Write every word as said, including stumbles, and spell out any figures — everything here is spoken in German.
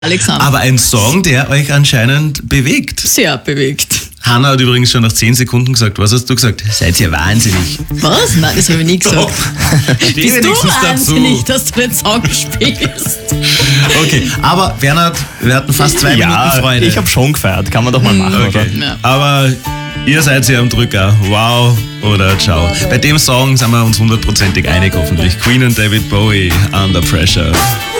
Alexander. Aber ein Song, der euch anscheinend bewegt. Sehr bewegt. Hanna hat übrigens schon nach zehn Sekunden gesagt, was hast du gesagt? Seid ihr wahnsinnig? Was? Nein, das habe ich nie gesagt. Doch. Steh Bist du wenigstens wahnsinnig, dass du den Song spielst? Okay, aber Bernhard, wir hatten fast zwei Ja, Minuten Freude. ich habe schon gefeiert. Kann man doch mal machen, Okay. oder? Ja. Aber ihr seid ja am Drücker. Wow oder ciao. Bei dem Song sind wir uns hundertprozentig einig hoffentlich. Queen und David Bowie, Under Pressure.